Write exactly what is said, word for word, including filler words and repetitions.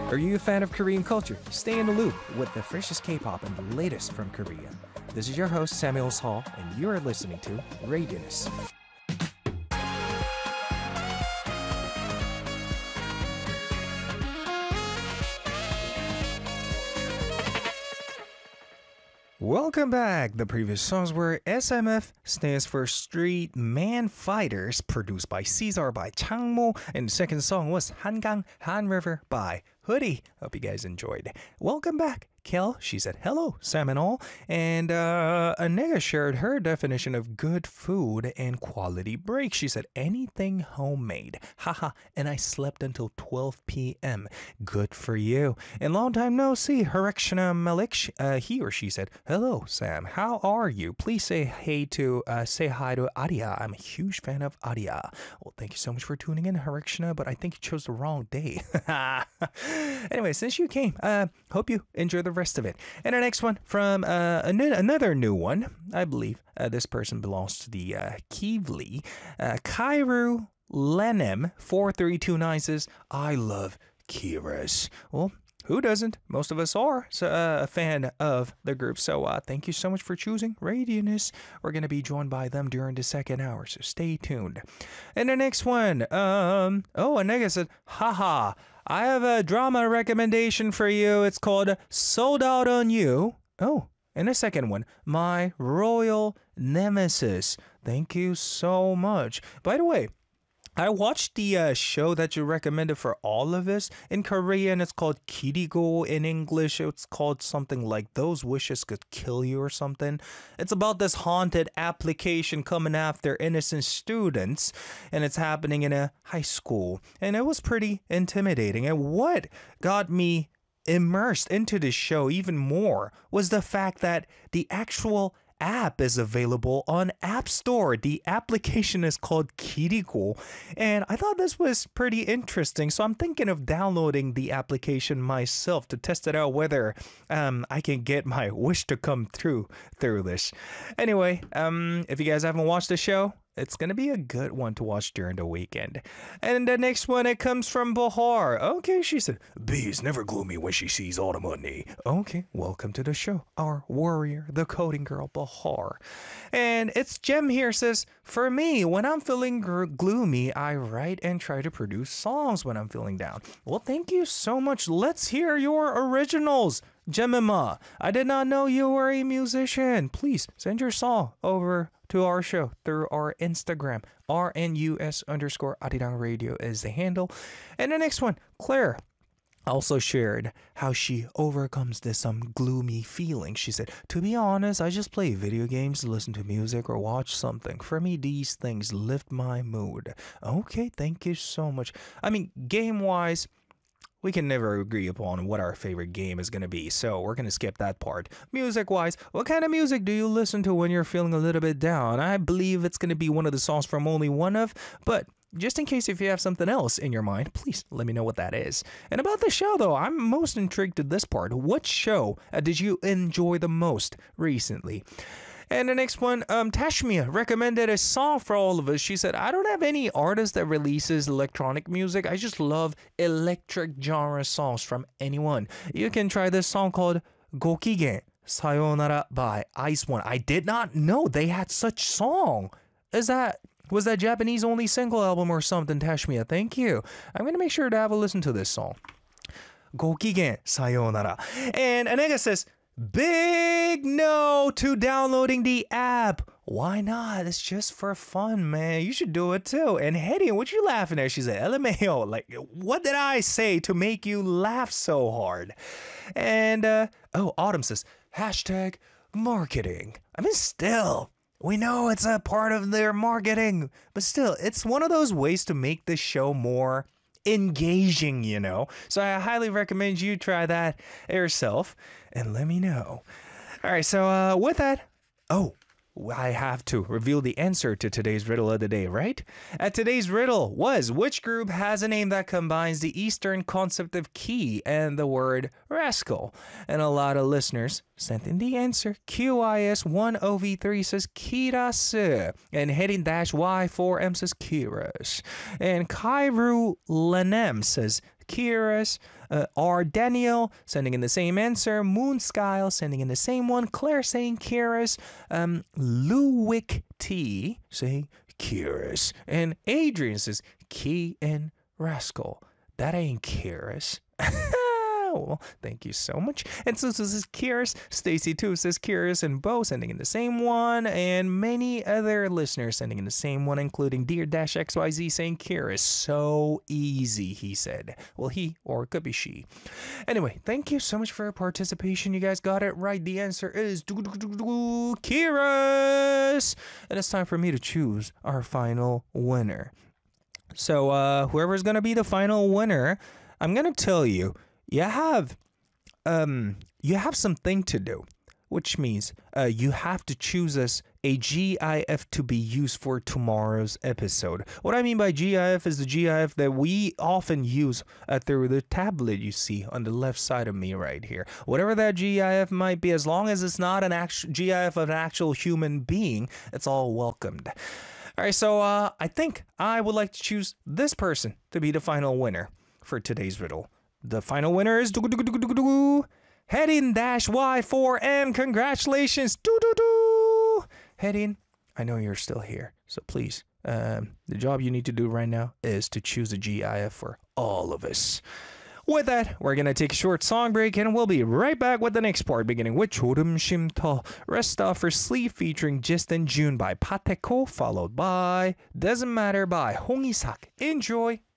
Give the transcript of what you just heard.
Are you a fan of Korean culture? Stay in the loop with the freshest K-pop and the latest from Korea. This is your host Samuel Hall, and you are listening to Radius. Welcome back. The previous songs were S M F, stands for Street Man Fighters, produced by Caesar by Changmo, and the second song was Hangang Han River by Hoodie. Hope you guys enjoyed. Welcome back. Kel, she said, hello, Sam and all. And uh, Anega shared her definition of good food and quality break. She said, anything homemade. Haha, and I slept until twelve p.m. Good for you. And long time no see, Harekshana Malik, uh, he or she said, hello, Sam, how are you? Please say hey to, uh, say hi to Arya. I'm a huge fan of Arya. Well, thank you so much for tuning in, Harekshana, but I think you chose the wrong day. Anyway, since you came, uh, hope you enjoy the rest of it. And our next one from uh, an- another new one, I believe uh, this person belongs to the uh, Kivli. Uh, Kairu Lenem four three two nine says, I love Kira's. Well, who doesn't? Most of us are so, uh, a fan of the group. So uh, thank you so much for choosing Radius. We're going to be joined by them during the second hour, so stay tuned. And the next one, um, oh, Anega said, haha, I have a drama recommendation for you. It's called Sold Out on You. Oh, and the second one, My Royal Nemesis. Thank you so much. By the way, I watched the uh, show that you recommended for all of us. In Korean, it's called Kirigo. In English, it's called something like Those Wishes Could Kill You or something. It's about this haunted application coming after innocent students, and it's happening in a high school. And it was pretty intimidating. And what got me immersed into this show even more was the fact that the actual app is available on App Store. The application is called Kirigo, and I thought this was pretty interesting, so I'm thinking of downloading the application myself to test it out whether um, I can get my wish to come through through this. Anyway, um, if you guys haven't watched the show, it's going to be a good one to watch during the weekend. And the next one, it comes from Bahar. Okay, she said, B is never gloomy when she sees all the money. Okay, welcome to the show. Our warrior, the coding girl, Bahar. And it's Jem here says, for me, when I'm feeling gr- gloomy, I write and try to produce songs when I'm feeling down. Well, thank you so much. Let's hear your originals. Jemima, I did not know you were a musician. Please send your song over to our show through our Instagram. R N U S underscore Arirang Radio is the handle. And the next one, Claire, also shared how she overcomes this some gloomy feeling. She said, to be honest, I just play video games, listen to music, or watch something. For me, these things lift my mood. Okay, thank you so much. I mean, game-wise, we can never agree upon what our favorite game is going to be, so we're going to skip that part. Music-wise, what kind of music do you listen to when you're feeling a little bit down? I believe it's going to be one of the songs from Only One Of, but just in case if you have something else in your mind, please let me know what that is. And about the show, though, I'm most intrigued to this part. What show uh, did you enjoy the most recently? And the next one, um, Tashmia recommended a song for all of us. She said, I don't have any artist that releases electronic music. I just love electric genre songs from anyone. You can try this song called Gokigen Sayonara by Ice One. I did not know they had such song. Is that, was that Japanese only single album or something, Tashmia? Thank you. I'm going to make sure to have a listen to this song. Gokigen Sayonara. And Anega says, big no to downloading the app. Why not? It's just for fun, man. You should do it too. And Hetty, what you laughing at? She said, L M A O. Like, what did I say to make you laugh so hard? And, uh, oh, Autumn says, hashtag marketing. I mean, still, we know it's a part of their marketing, but still, it's one of those ways to make this show more engaging, you know. So I highly recommend you try that yourself and let me know. All right, so uh, with that, oh, I have to reveal the answer to today's riddle of the day, right? Uh, today's riddle was, which group has a name that combines the Eastern concept of key and the word rascal? And a lot of listeners sent in the answer. Q I S one O V three says Kirasu. And heading dash Y four M says Kiras. And Kairu Lenem says Kyrus. Uh, R. Daniel sending in the same answer. Moonskyle sending in the same one. Claire saying Kyrus. Um, Luwick T saying Kyrus. And Adrian says Key and Rascal. That ain't Kyrus. Well, thank you so much. And so this is Kyrus. Stacy too says Kyrus, and Bo sending in the same one, and many other listeners sending in the same one, including Dear Dash X Y Z saying Kyrus. So easy, he said. Well, he, or it could be she. Anyway, thank you so much for your participation. You guys got it right. The answer is Kyrus. And it's time for me to choose our final winner. So uh, whoever's going to be the final winner, I'm going to tell you, you have um you have something to do, which means uh, you have to choose us a GIF to be used for tomorrow's episode. What I mean by GIF is the GIF that we often use uh, through the tablet you see on the left side of me right here. Whatever that GIF might be, as long as it's not an actual GIF of an actual human being, it's all welcomed. All right, so uh, I think I would like to choose this person to be the final winner for today's riddle. The final winner is Heading dash Y four M. Congratulations. Heading, I know you're still here, so please, um, the job you need to do right now is to choose a GIF for all of us. With that, we're going to take a short song break, and we'll be right back with the next part, beginning with Chorum Shimto, Rest Off for Sleep, featuring Just in June by Pateko, followed by Doesn't Matter by Hong Isak. Enjoy!